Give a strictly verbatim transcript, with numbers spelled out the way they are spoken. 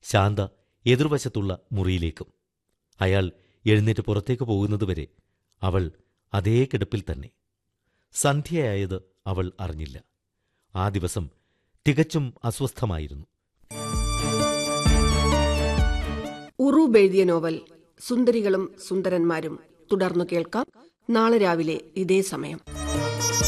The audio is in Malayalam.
ശാന്ത എതിർവശത്തുള്ള മുറിയിലേക്കും. അയാൾ എഴുന്നേറ്റ് പുറത്തേക്ക് പോകുന്നതുവരെ അവൾ അതേ കിടപ്പിൽ തന്നെ. സന്ധ്യയായത് അവൾ അറിഞ്ഞില്ല. ആ ദിവസം തികച്ചും അസ്വസ്ഥമായിരുന്നു. ഉറൂബ് എഴുതിയ നോവൽ സുന്ദരികളും സുന്ദരന്മാരും തുടർന്നു കേൾക്കാം നാളെ രാവിലെ ഇതേ സമയം.